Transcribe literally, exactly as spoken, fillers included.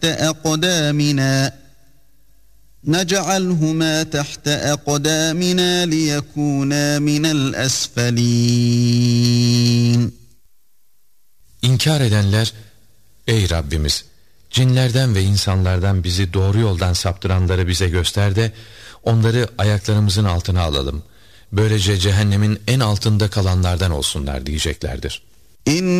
أقدامنا نجعلهما تحت أقدامنا ليكونا من الأسفلين. İnkar edenler, ey Rabbimiz, cinlerden ve insanlardan bizi doğru yoldan saptıranları bize göster de onları ayaklarımızın altına alalım. Böylece cehennemin en altında kalanlardan olsunlar diyeceklerdir.